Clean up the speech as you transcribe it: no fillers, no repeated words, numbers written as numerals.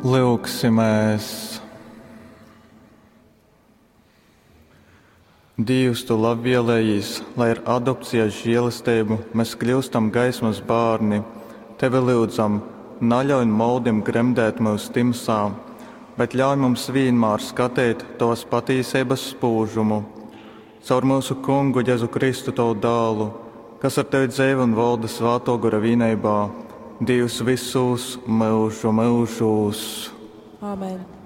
Lūksimies. Dievs, tu labvēlējis, lai ar adopcijas žēlastību mēs kļūstam gaismas bērni. Tevi lūdzam, neļauj maldiem gremdēt mūsu timsā, bet ļauj mums vienmēr skatīt tavas patiesības spūžumu. Caur mūsu Kungu Jēzu Kristu, tavu dēlu, kas ar tevi dzīvo un valda svētā gara vienībā, Dievs visus mūžu mūžos. Āmen.